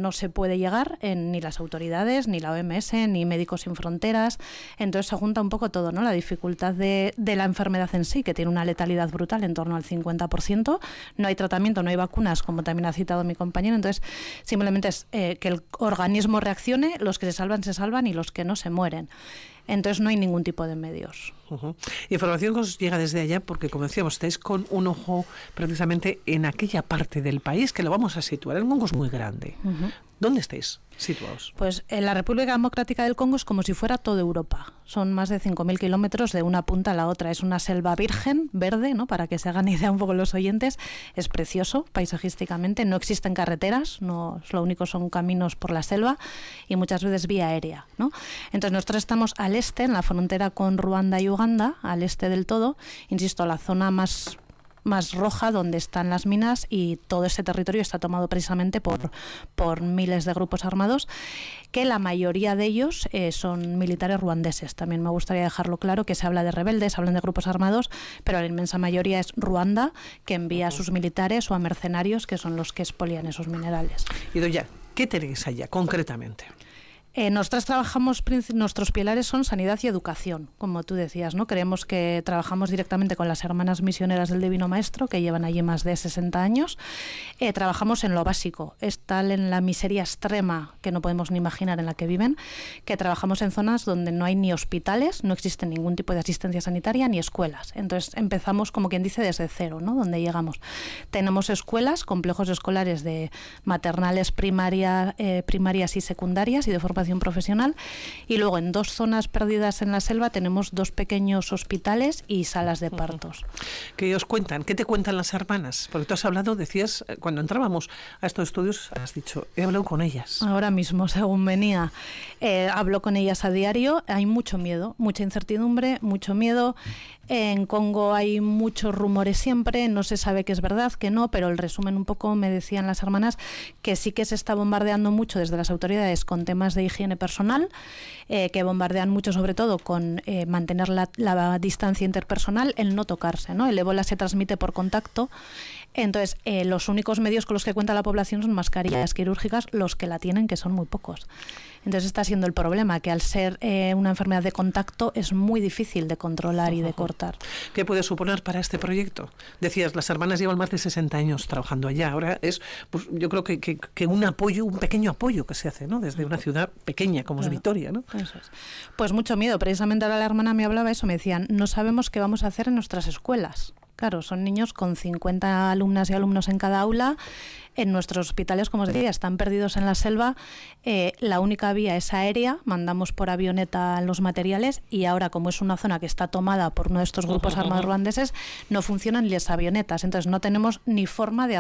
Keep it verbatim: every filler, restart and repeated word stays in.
no se puede llegar, en, ni las autoridades, ni la O M S, ni Médicos Sin Fronteras. Entonces se junta un poco todo, ¿no? La dificultad de, de la enfermedad en sí, que tiene una letalidad brutal en torno al cincuenta por ciento. No hay tratamiento, no hay vacunas, como también ha citado mi compañero. Entonces simplemente es eh, que el organismo reaccione, los que se salvan se salvan y los que no se mueren. Entonces no hay ningún tipo de medios. Uh-huh. Información que os llega desde allá porque, como decíamos, estáis con un ojo precisamente en aquella parte del país que lo vamos a situar. El Congo es muy grande. Uh-huh. ¿Dónde estáis situados? Pues en la República Democrática del Congo es como si fuera toda Europa. Son más de cinco mil kilómetros de una punta a la otra. Es una selva virgen, verde, ¿no? Para que se hagan idea un poco los oyentes. Es precioso paisajísticamente. No existen carreteras, no, lo único son caminos por la selva y muchas veces vía aérea, ¿no? Entonces nosotros estamos al este, en la frontera con Ruanda y Uganda, al este del todo. Insisto, la zona más... más roja, donde están las minas, y todo ese territorio está tomado precisamente por, por miles de grupos armados, que la mayoría de ellos eh, son militares ruandeses. También me gustaría dejarlo claro, que se habla de rebeldes, hablan de grupos armados, pero la inmensa mayoría es Ruanda, que envía a sus militares o a mercenarios, que son los que expolian esos minerales. Y doña, ¿qué tenéis allá concretamente? Eh, nosotros trabajamos, nuestros pilares son sanidad y educación, como tú decías, ¿no? Creemos que trabajamos directamente con las hermanas misioneras del Divino Maestro, que llevan allí más de sesenta años. Eh, trabajamos en lo básico, es tal en la miseria extrema que no podemos ni imaginar en la que viven, que trabajamos en zonas donde no hay ni hospitales, no existe ningún tipo de asistencia sanitaria, ni escuelas. Entonces empezamos, como quien dice, desde cero, ¿no? Donde llegamos. Tenemos escuelas, complejos escolares de maternales, primaria, eh, primarias y secundarias y de formación profesional, y luego en dos zonas perdidas en la selva tenemos dos pequeños hospitales y salas de partos. ¿Qué os cuentan? ¿Qué te cuentan las hermanas? Porque tú has hablado, decías, cuando entrábamos a estos estudios, has dicho, he hablado con ellas. Ahora mismo, según venía, eh, hablo con ellas a diario. Hay mucho miedo, mucha incertidumbre, mucho miedo. En Congo hay muchos rumores siempre, no se sabe qué es verdad, qué no, pero el resumen un poco, me decían las hermanas, que sí que se está bombardeando mucho desde las autoridades con temas de higiene personal, eh, que bombardean mucho sobre todo con eh, mantener la, la distancia interpersonal, el no tocarse, ¿no? El ébola se transmite por contacto. Entonces, eh, los únicos medios con los que cuenta la población son mascarillas quirúrgicas, los que la tienen, que son muy pocos. Entonces está siendo el problema, que al ser eh, una enfermedad de contacto es muy difícil de controlar y de cortar. ¿Qué puede suponer para este proyecto? Decías, las hermanas llevan más de sesenta años trabajando allá. Ahora es, pues yo creo que, que, que un apoyo, un pequeño apoyo que se hace, ¿no? Desde una ciudad pequeña como claro, es Vitoria, ¿no? Eso es. Pues mucho miedo. Precisamente ahora la hermana me hablaba eso, me decían, no sabemos qué vamos a hacer en nuestras escuelas. Claro, son niños con cincuenta alumnas y alumnos en cada aula. En nuestros hospitales, como os decía, están perdidos en la selva. Eh, la única vía es aérea, mandamos por avioneta los materiales, y ahora, como es una zona que está tomada por uno de estos grupos armados ruandeses, no funcionan ni las avionetas. Entonces no tenemos ni forma de